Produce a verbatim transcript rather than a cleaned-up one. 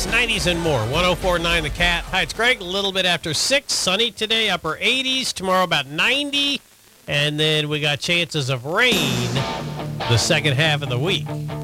nineties, and more. one oh four point nine The Cat. Hi, it's Greg. A little bit after six. Sunny today, upper eighties. Tomorrow about ninety. And then we got chances of rain the second half of the week.